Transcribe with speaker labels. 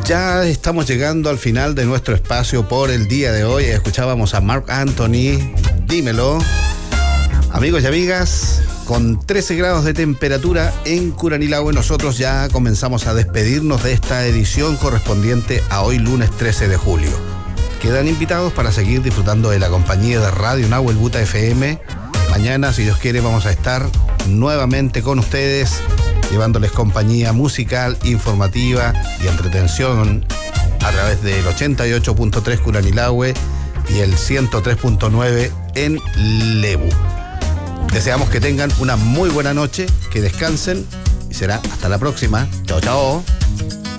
Speaker 1: Ya estamos llegando al final de nuestro espacio por el día de hoy. Escuchábamos a Marc Anthony, Dímelo. Amigos y amigas, con 13 grados de temperatura en Curanilahue, nosotros ya comenzamos a despedirnos de esta edición correspondiente a hoy, lunes 13 de julio. Quedan invitados para seguir disfrutando de la compañía de Radio Nahuel Buta FM. Mañana, si Dios quiere, vamos a estar nuevamente con ustedes, llevándoles compañía musical, informativa y entretención a través del 88.3 Curanilahue y el 103.9 en Lebu. Deseamos que tengan una muy buena noche, que descansen y será hasta la próxima. Chao, chao.